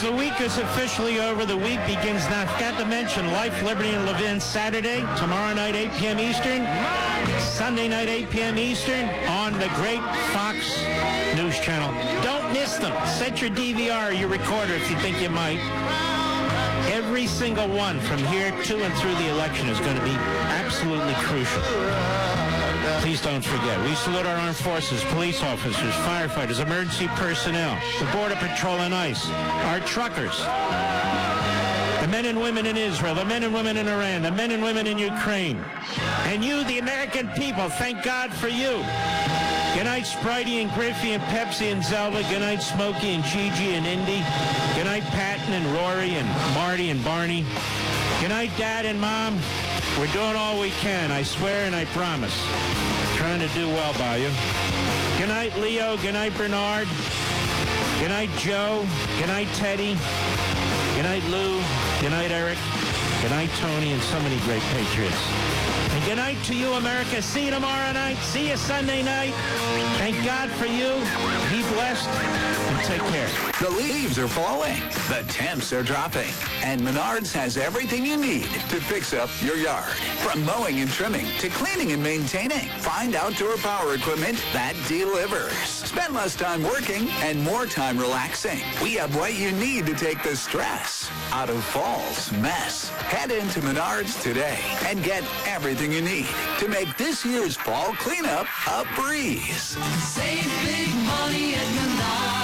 the week is officially over. The week begins now. Got to mention Life, Liberty, and Levin Saturday, tomorrow night, 8 p.m. Eastern. Sunday night, 8 p.m. Eastern on the great Fox News Channel. Don't miss them. Set your DVR or your recorder if you think you might. Every single one from here to and through the election is going to be absolutely crucial. Please don't forget, we salute our armed forces, police officers, firefighters, emergency personnel, the Border Patrol and ICE, our truckers, the men and women in Israel, the men and women in Iran, the men and women in Ukraine, and you, the American people, thank God for you. Good night, Spritey and Griffey and Pepsi and Zelda. Good night, Smokey and Gigi and Indy. Good night, Patton and Rory and Marty and Barney. Good night, Dad and Mom. We're doing all we can, I swear and I promise. Trying to do well by you. Good night, Leo. Good night, Bernard. Good night, Joe. Good night, Teddy. Good night, Lou. Good night, Eric. Good night, Tony, and so many great Patriots. And good night to you, America. See you tomorrow night. See you Sunday night. Thank God for you. Be blessed and take care. The leaves are falling. The temps are dropping. And Menards has everything you need to fix up your yard. From mowing and trimming to cleaning and maintaining. Find outdoor power equipment that delivers. Spend less time working and more time relaxing. We have what you need to take the stress out of fall's mess. Head into Menards today and get everything you need to make this year's fall cleanup a breeze. Save big money at Menards.